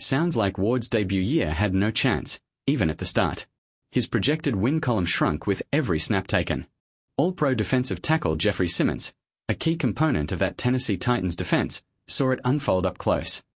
Sounds like Ward's debut year had no chance, even at the start. His projected win column shrunk with every snap taken. All-Pro defensive tackle Jeffrey Simmons, a key component of that Tennessee Titans defense, saw it unfold up close.